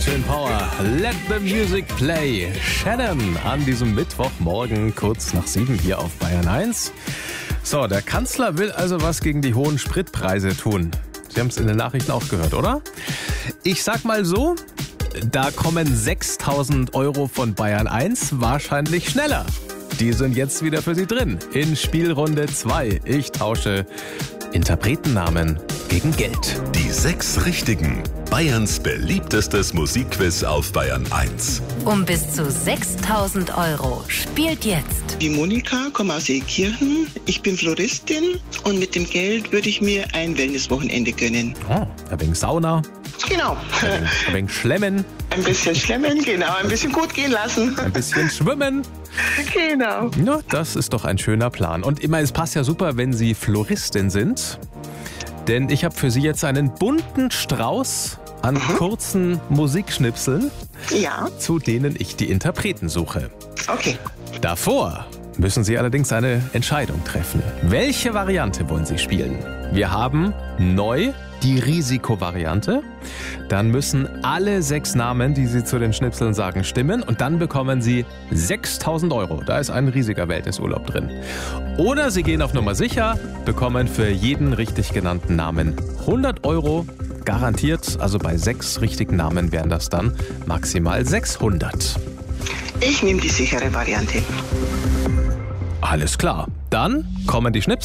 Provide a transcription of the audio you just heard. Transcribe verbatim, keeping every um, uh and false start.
schön Power. Let the music play. Shannon an diesem Mittwochmorgen kurz nach sieben hier auf Bayern eins. So, der Kanzler will also was gegen die hohen Spritpreise tun. Sie haben es in den Nachrichten auch gehört, oder? Ich sag mal so, da kommen sechstausend Euro von Bayern eins wahrscheinlich schneller. Die sind jetzt wieder für Sie drin in Spielrunde zwei. Ich tausche Interpretennamen gegen Geld. Die sechs Richtigen. Bayerns beliebtestes Musikquiz auf Bayern eins. Um bis zu sechstausend Euro spielt jetzt Die Monika, komme aus Eekirchen. Ich bin Floristin und mit dem Geld würde ich mir ein Wellnesswochenende gönnen. Oh, ein wenig Sauna, Genau. ein wenig, ein wenig Schlemmen, Ein bisschen schlemmen, genau. Ein bisschen gut gehen lassen. ein bisschen schwimmen. Genau. Ja, das ist doch ein schöner Plan. Und immer, es passt ja super, wenn Sie Floristin sind. Denn ich habe für Sie jetzt einen bunten Strauß an mhm. kurzen Musikschnipseln, Ja, zu denen ich die Interpreten suche. okay. Davor müssen Sie allerdings eine Entscheidung treffen. Welche Variante wollen Sie spielen? Wir haben neu die Risikovariante. Dann müssen alle sechs Namen, die Sie zu den Schnipseln sagen, stimmen. Und dann bekommen Sie sechstausend Euro. Da ist ein riesiger Wellnessurlaub drin. Oder Sie gehen auf Nummer sicher, bekommen für jeden richtig genannten Namen hundert Euro. Garantiert, also bei sechs richtigen Namen wären das dann maximal sechshundert. Ich nehme die sichere Variante. Alles klar. Dann kommen die Schnipsel.